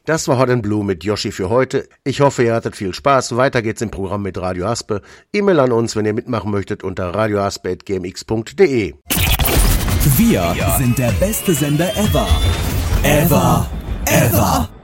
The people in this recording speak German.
Das war Hot and Blue mit Yoshi für heute. Ich hoffe, ihr hattet viel Spaß. Weiter geht's im Programm mit Radio Haspe. E-Mail an uns, wenn ihr mitmachen möchtet, unter radiohaspe@gmx.de. Wir sind der beste Sender ever. Ever.